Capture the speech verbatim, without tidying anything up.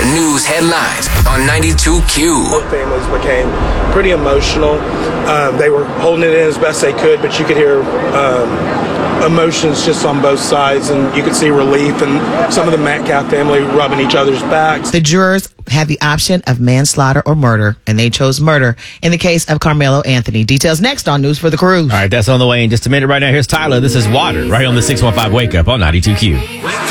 the news headlines on ninety-two Q. Both families became pretty emotional. Um, they were holding it in as best they could, but you could hear um, emotions just on both sides, and you could see relief, and some of the Metcalf family rubbing each other's backs. The jurors had the option of manslaughter or murder, and they chose murder in the case of Carmelo Anthony. Details next on News for the Cruise. All right, that's on the way in just a minute. Right now, here's Tyler. This is Water, right on the six one five Wake Up on ninety-two Q.